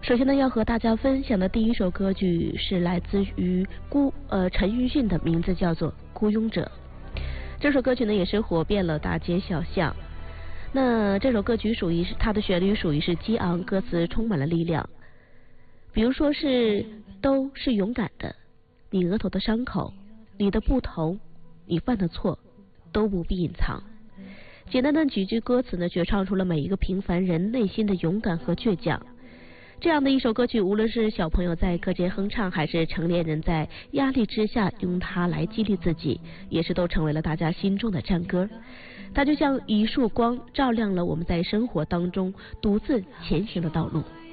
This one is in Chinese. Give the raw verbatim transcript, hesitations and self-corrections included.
首先呢，要和大家分享的第一首歌曲是来自于孤呃陈奕迅的，名字叫做《孤勇者》。这首歌曲呢也是火遍了大街小巷。那这首歌曲属于是它的旋律属于是激昂，歌词充满了力量。比如说是都是勇敢的，你额头的伤口，你的不同，你犯的错，都不必隐藏。简单的几句歌词呢，却唱出了每一个平凡人内心的勇敢和倔强。这样的一首歌曲，无论是小朋友在课间哼唱，还是成年人在压力之下用它来激励自己，也是都成为了大家心中的战歌。它就像一束光，照亮了我们在生活当中独自前行的道路。